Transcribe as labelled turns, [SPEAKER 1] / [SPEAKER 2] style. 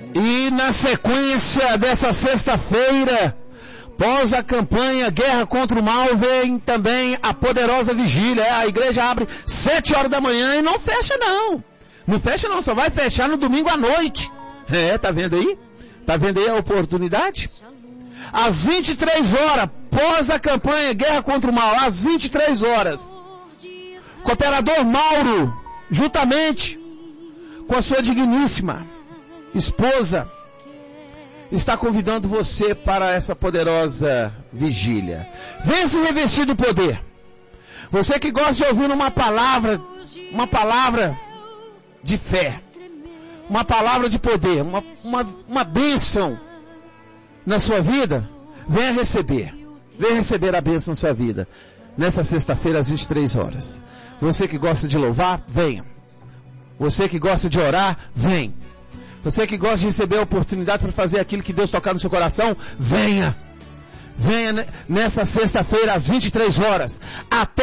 [SPEAKER 1] E na sequência dessa sexta-feira, pós a campanha Guerra contra o Mal, vem também a poderosa vigília. A igreja abre 7 horas da manhã e não fecha não. Não fecha não, só vai fechar no domingo à noite. Tá vendo aí? Tá vendo aí a oportunidade? Às 23 horas, pós a campanha Guerra contra o Mal, às 23 horas, Cooperador Mauro, juntamente com a sua digníssima esposa, está convidando você para essa poderosa vigília. Venha se revestir do poder. Você que gosta de ouvir uma palavra de fé, uma palavra de poder, uma bênção na sua vida, venha receber a bênção na sua vida, nessa sexta-feira às 23 horas. Você que gosta de louvar, venha. Você que gosta de orar, vem. Você que gosta de receber a oportunidade para fazer aquilo que Deus tocar no seu coração, venha. Venha nessa sexta-feira às 23 horas. Até